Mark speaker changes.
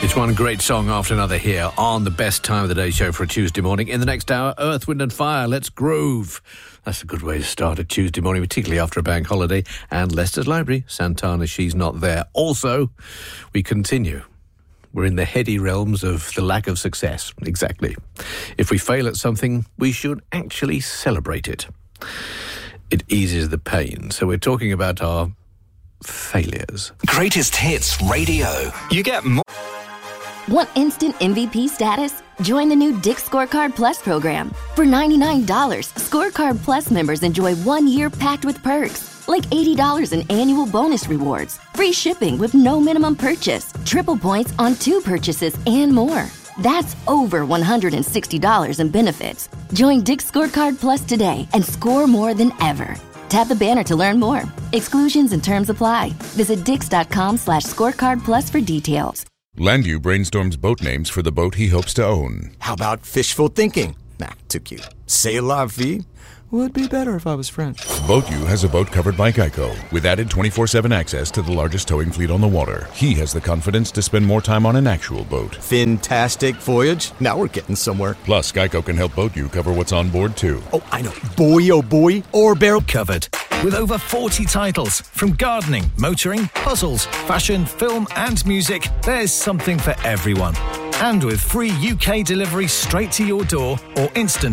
Speaker 1: It's one great song after another here on the best time of the day show for a Tuesday morning. In the next hour, Earth, Wind and Fire, Let's Groove. That's a good way to start a Tuesday morning, particularly after a bank holiday. And Leicester's Library, Santana, She's Not There. Also, we continue. We're in the heady realms of the lack of success. Exactly. If we fail at something, we should actually celebrate it. It eases the pain. So we're talking about our failures.
Speaker 2: Greatest Hits Radio. You get more.
Speaker 3: Want instant MVP status? Join the new Dick's Scorecard Plus program. For $99, Scorecard Plus members enjoy 1 year packed with perks, like $80 in annual bonus rewards, free shipping with no minimum purchase, triple points on 2 purchases, and more. That's over $160 in benefits. Join Dick's Scorecard Plus today and score more than ever. Tap the banner to learn more. Exclusions and terms apply. Visit dix.com/scorecard plus for details.
Speaker 4: Landu brainstorms boat names for the boat he hopes to own.
Speaker 5: How about fishful thinking? Nah, too cute. C'est la vie? Would be better if I was French.
Speaker 4: BoatU has a boat covered by Geico, with added 24/7 access to the largest towing fleet on the water. He has the confidence to spend more time on an actual boat.
Speaker 5: Fantastic voyage. Now we're getting somewhere.
Speaker 4: Plus, Geico can help BoatU cover what's on board, too.
Speaker 5: Oh, I know. Boy, oh boy. Or barrel
Speaker 6: covered. With over 40 titles, from gardening, motoring, puzzles, fashion, film and music, there's something for everyone. And with free UK delivery straight to your door or instant